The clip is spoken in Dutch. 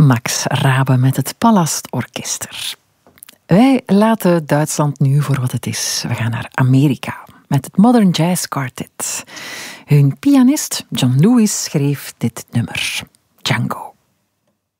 Max Rabe met het Pallastorkester. Wij laten Duitsland nu voor wat het is. We gaan naar Amerika met het Modern Jazz Quartet. Hun pianist John Lewis schreef dit nummer, Django.